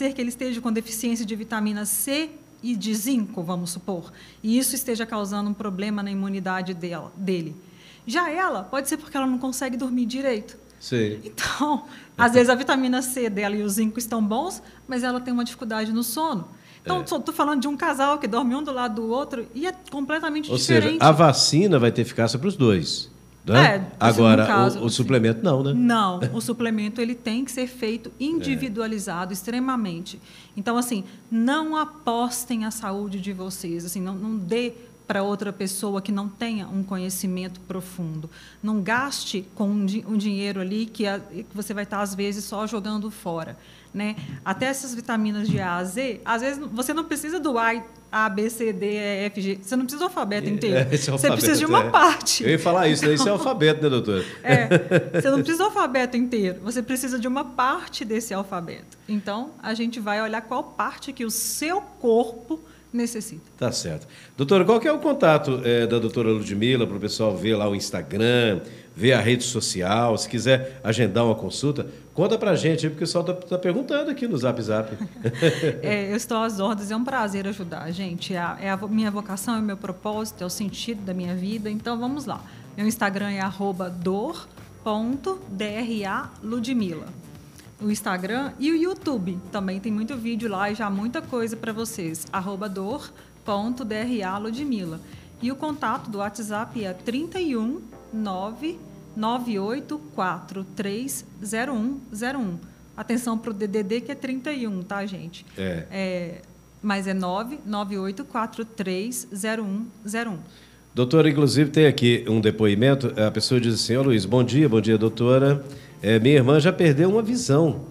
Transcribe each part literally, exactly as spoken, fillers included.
ser que ele esteja com deficiência de vitamina C e de zinco, vamos supor, e isso esteja causando um problema na imunidade dela, dele. Já ela, pode ser porque ela não consegue dormir direito. Sim. Então, às vezes a vitamina C dela e o zinco estão bons, mas ela tem uma dificuldade no sono. Então, estou é. falando de um casal que dorme um do lado do outro e é completamente Ou diferente. Ou seja, a vacina vai ter eficácia para os dois. Né? É, Agora, caso, o, o suplemento não, né? Não, o suplemento ele tem que ser feito individualizado, é. extremamente. Então, assim, não apostem a saúde de vocês, assim, não, não dê para outra pessoa que não tenha um conhecimento profundo. Não gaste com um, um dinheiro ali que, a, que você vai estar, às vezes, só jogando fora. Né? Até essas vitaminas de A a Z, às vezes você não precisa do A, A, B, C, D, E, F, G. Você não precisa do alfabeto inteiro. É, você alfabeto, precisa de uma é. parte. Eu ia falar isso, né? Isso é alfabeto, né, doutora? É, você não precisa do alfabeto inteiro. Você precisa de uma parte desse alfabeto. Então, a gente vai olhar qual parte que o seu corpo necessita. Tá certo. Doutora, qual que é o contato é, da doutora Ludmila para o pessoal ver lá o Instagram, ver a rede social, se quiser agendar uma consulta? Conta pra gente, porque o pessoal está tá perguntando aqui no Zap Zap. É, eu estou às ordens, é um prazer ajudar, gente. É a, é a minha vocação, é o meu propósito, é o sentido da minha vida. Então, vamos lá. Meu Instagram é arroba dor ponto dra Ludmila. O Instagram e o YouTube. Também tem muito vídeo lá e já muita coisa para vocês. arroba dor ponto dra Ludmila. E o contato do WhatsApp é trinta e um, nove nove oito quatro três zero um zero um. Atenção para o D D D que é trinta e um, tá, gente? É. é mas é nove nove oito quatro três zero um zero um. Doutora, inclusive tem aqui um depoimento. A pessoa diz assim: ó, Luiz, bom dia, bom dia, doutora. É, minha irmã já perdeu uma visão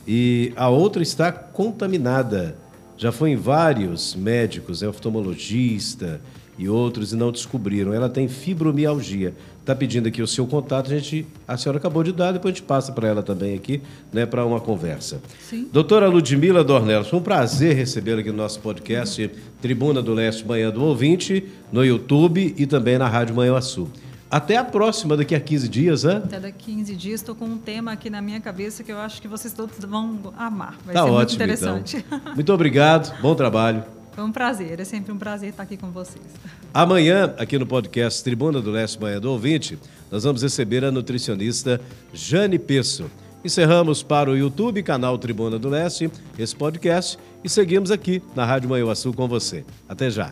e a outra está contaminada. Já foi em vários médicos, é oftalmologista e outros, e não descobriram. Ela tem fibromialgia. Está pedindo aqui o seu contato, a, gente, a senhora acabou de dar, depois a gente passa para ela também aqui, né, para uma conversa. Sim. Doutora Ludmila Dornelos, foi um prazer recebê-la aqui no nosso podcast, uhum. Tribuna do Leste Manhã do Ouvinte, no YouTube e também na Rádio Manhuaçu. Até a próxima, daqui a quinze dias, né? Até daqui a quinze dias, estou com um tema aqui na minha cabeça que eu acho que vocês todos vão amar. Vai tá ser ótimo, muito interessante. Então. Muito obrigado, bom trabalho. Foi um prazer, é sempre um prazer estar aqui com vocês. Amanhã, aqui no podcast Tribuna do Leste Manhã do Ouvinte, nós vamos receber a nutricionista Jane Pesso. Encerramos para o YouTube, canal Tribuna do Leste, esse podcast e seguimos aqui na Rádio Manhuaçu com você. Até já.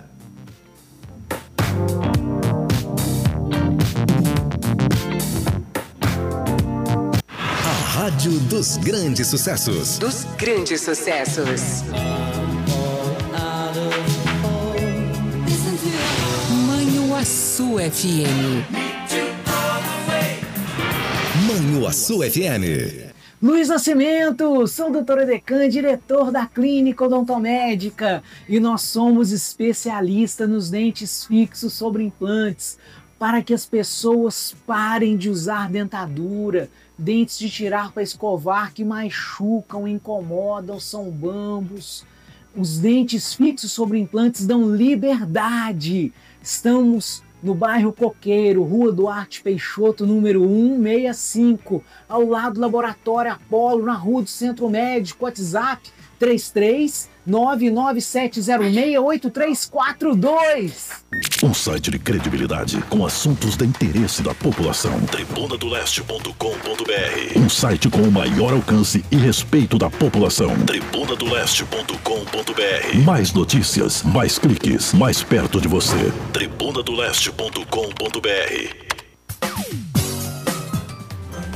A Rádio dos Grandes Sucessos. Dos Grandes Sucessos. Manhuaçu F M. Manhuaçu F M. Luiz Nascimento, sou o doutor Edecan, diretor da Clínica Odontomédica, e nós somos especialistas nos dentes fixos sobre implantes, para que as pessoas parem de usar dentadura, dentes de tirar para escovar que machucam, incomodam, são bambos. Os dentes fixos sobre implantes dão liberdade. Estamos no bairro Coqueiro, Rua Duarte Peixoto, número cento e sessenta e cinco, ao lado do Laboratório Apolo, na Rua do Centro Médico. WhatsApp três três nove nove sete zero seis oito três quatro dois. Um site de credibilidade com assuntos de interesse da população. tribuna do leste ponto com ponto br. Um site com o maior alcance e respeito da população. tribuna do leste ponto com ponto br. Mais notícias, mais cliques, mais perto de você. tribuna do leste ponto com ponto br.